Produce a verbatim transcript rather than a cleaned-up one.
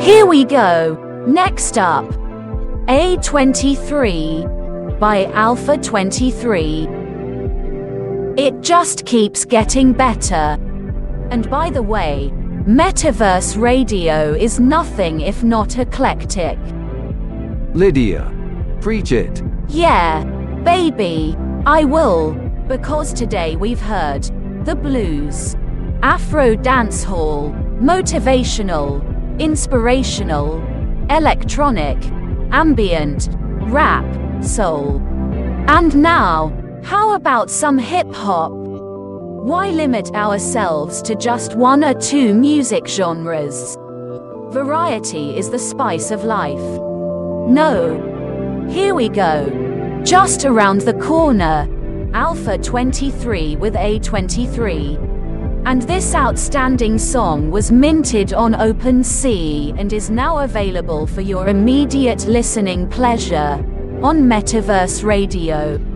Here we go. Next up, A twenty-three by Alpha twenty-three. It just keeps getting better. And by the way, Metaverse Radio is nothing if not eclectic. Lydia, preach it. Yeah, baby, I will, because today we've heard the blues, Afro dancehall, motivational, inspirational, electronic, ambient, rap, soul. And now, how about some hip-hop? Why limit ourselves to just one or two music genres? Variety is the spice of life. No. Here we go. Just around the corner, Alpha twenty-three with A twenty-three. And this outstanding song was minted on OpenSea and is now available for your immediate listening pleasure on Metaverse Radio.